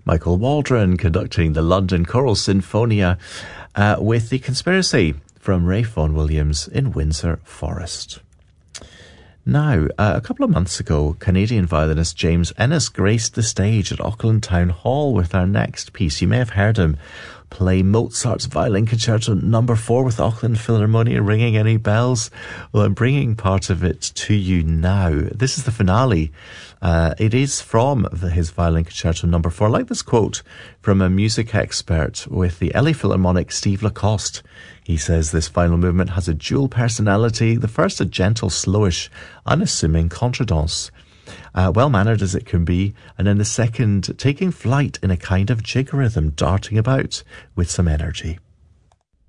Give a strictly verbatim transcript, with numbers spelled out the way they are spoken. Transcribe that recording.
Michael Waldron conducting the London Choral Sinfonia uh, with The Conspiracy from Ralph Vaughan Williams in Windsor Forest. Now, uh, a couple of months ago, Canadian violinist James Ennis graced the stage at Auckland Town Hall with our next piece. You may have heard him play Mozart's Violin Concerto number four with Auckland Philharmonia. Ringing any bells? Well, I'm bringing part of it to you now. This is the finale. Uh, it is from the, his Violin Concerto number four. I like this quote from a music expert with the L A Philharmonic, Steve Lacoste. He says this final movement has a dual personality. The first, a gentle, slowish, unassuming contredanse, uh, well-mannered as it can be, and then the second, taking flight in a kind of jig rhythm, darting about with some energy.